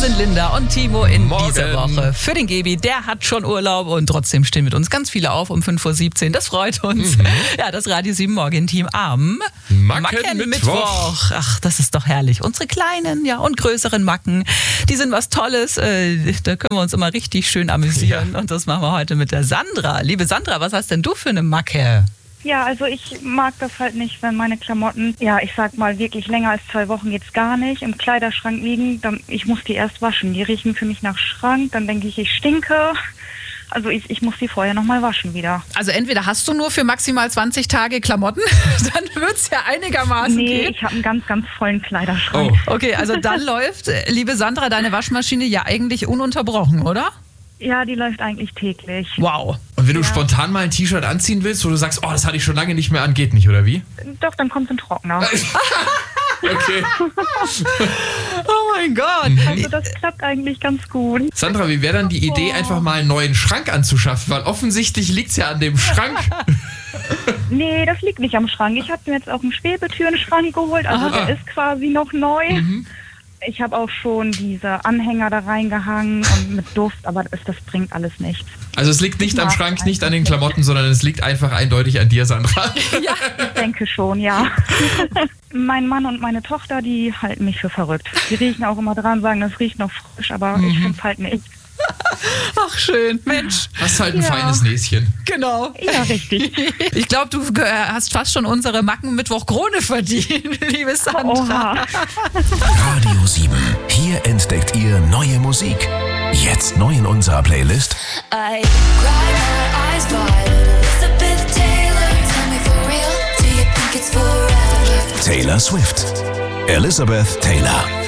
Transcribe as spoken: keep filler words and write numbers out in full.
sind Linda und Timo in Morgen. dieser Woche. Für den Gebi, der hat schon Urlaub und trotzdem stehen mit uns ganz viele auf um fünf Uhr siebzehn. Das freut uns. Mhm. Ja, das Radio sieben Morgen-Team am Macken-Mittwoch. Ach, das ist doch herrlich. Unsere kleinen ja, und größeren Macken, die sind was Tolles. Äh, da können wir uns immer richtig schön amüsieren. Ja. Und das machen wir heute mit der Sandra. Liebe Sandra, was hast denn du für eine Macke? Ja, also ich mag das halt nicht, wenn meine Klamotten, ja, ich sag mal, wirklich länger als zwei Wochen geht's gar nicht, im Kleiderschrank liegen. Dann, ich muss die erst waschen. Die riechen für mich nach Schrank. Dann denke ich, ich stinke. Also ich, ich muss die vorher nochmal waschen wieder. Also entweder hast du nur für maximal zwanzig Tage Klamotten, dann wird's ja einigermaßen Nee, gehen. ich habe einen ganz, ganz vollen Kleiderschrank. Oh. Okay, also dann läuft, liebe Sandra, deine Waschmaschine ja eigentlich ununterbrochen, oder? Ja, die läuft eigentlich täglich. Wow. Und wenn du Ja. spontan mal ein T-Shirt anziehen willst, wo du sagst, oh, das hatte ich schon lange nicht mehr an, geht nicht, oder wie? Doch, dann kommt ein Trockner. Okay. Oh mein Gott. Also das klappt eigentlich ganz gut. Sandra, wie wäre dann die Idee, einfach mal einen neuen Schrank anzuschaffen? Weil offensichtlich liegt's ja an dem Schrank. Nee, das liegt nicht am Schrank. Ich habe mir jetzt auch einen Schwebetürenschrank geholt. Also Aha. der ist quasi noch neu. Mhm. Ich habe auch schon diese Anhänger da reingehangen und mit Duft, aber das, das bringt alles nichts. Also es liegt nicht am Ja, Schrank, nicht an den einfach nicht. Klamotten, sondern es liegt einfach eindeutig an dir, Sandra. Ja. Ich denke schon, ja. Mein Mann und meine Tochter, die halten mich für verrückt. Die riechen auch immer dran, sagen, das riecht noch frisch, aber ich finde es halt nicht. Ach schön, Mensch. Hast halt ein Ja. feines Näschen. Genau. Ja, richtig. Ich glaube, du äh, hast fast schon unsere Macken-Mittwoch-Krone verdient, liebe Sandra. Oha. Radio sieben. Hier entdeckt ihr neue Musik. Jetzt neu in unserer Playlist. I cry my eyes wide. Elizabeth Taylor, tell me for real, do you think it's forever? Taylor Swift. Elizabeth Taylor.